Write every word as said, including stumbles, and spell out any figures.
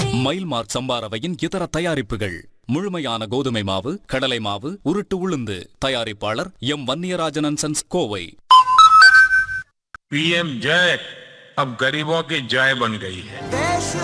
மைல்மார்க் சம்பா ரவையின் இதர தயாரிப்புகள் முழுமையான கோதுமை மாவு, கடலை மாவு, உருட்டு உளுந்து. தயாரிப்பாளர் M Vanniyarajan and sons, Kovai. PM जय अब गरीबों की जय बन गई है.